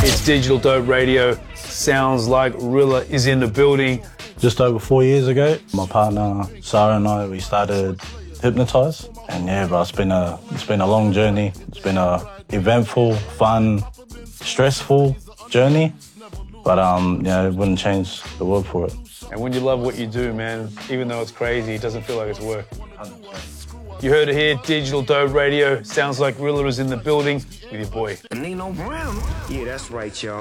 It's Digital Dope Radio. Sounds like Rilla is in the building. Just over 4 years ago, my partner Sarah and I, we started Hypnotize, and yeah, bro, it's been a long journey. It's been a eventful, fun, stressful journey, but I wouldn't change the world for it. And when you love what you do, man, even though it's crazy, it doesn't feel like it's work. You heard it here, Digital Dope Radio. Sounds like Rilla is in the building with your boy. Nino Brown. Yeah, that's right, y'all.